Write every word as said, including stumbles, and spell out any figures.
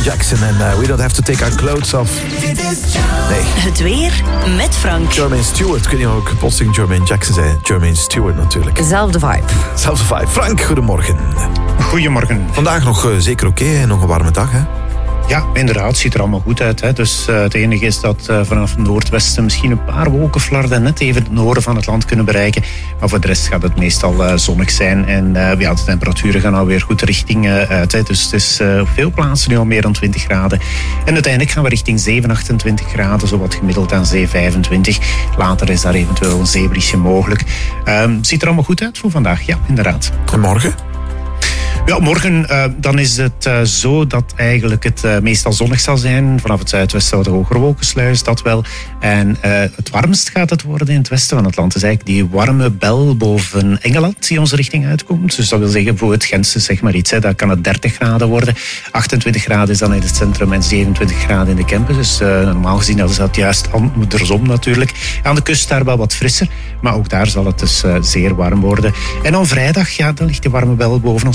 Jackson en uh, We Don't Have To Take Our Clothes Off. Nee. Het weer met Frank. Jermaine Stewart, kun je ook plotseling Jermaine Jackson zijn? Jermaine Stewart natuurlijk. Dezelfde vibe. Zelfde vibe. Frank, goedemorgen. Goedemorgen. Vandaag nog uh, zeker oké, okay, nog een warme dag, hè? Ja, inderdaad, het ziet er allemaal goed uit. Hè. Dus uh, het enige is dat uh, vanaf het noordwesten misschien een paar wolkenflarden net even het noorden van het land kunnen bereiken. Maar voor de rest gaat het meestal uh, zonnig zijn. En uh, ja, de temperaturen gaan alweer goed richting uh, uit. Hè. Dus het is uh, op veel plaatsen nu al meer dan twintig graden. En uiteindelijk gaan we richting zeven, achtentwintig graden, zowat gemiddeld aan zee vijfentwintig. Later is daar eventueel een zeebrisje mogelijk. Um, ziet er allemaal goed uit voor vandaag, ja, inderdaad. En morgen? Ja, morgen uh, dan is het uh, zo dat eigenlijk het uh, meestal zonnig zal zijn. Vanaf het zuidwesten wat hogere wolkensluis, dat wel. En uh, het warmst gaat het worden in het westen van het land. Het is eigenlijk die warme bel boven Engeland die onze richting uitkomt. Dus dat wil zeggen voor het Gentse, zeg maar iets. Hè, dan kan het dertig graden worden. achtentwintig graden is dan in het centrum en zevenentwintig graden in de Kempen. Dus uh, normaal gezien is dat juist andersom natuurlijk. Aan de kust daar wel wat frisser. Maar ook daar zal het dus uh, zeer warm worden. En dan vrijdag, ja, dan ligt die warme bel boven ons